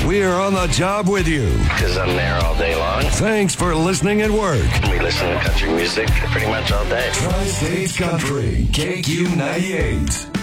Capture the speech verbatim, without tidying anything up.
We're on the job with you. Because I'm there all day long. Thanks for listening at work. We listen to country music pretty much all day. Tri-States Country, K Q ninety-eight.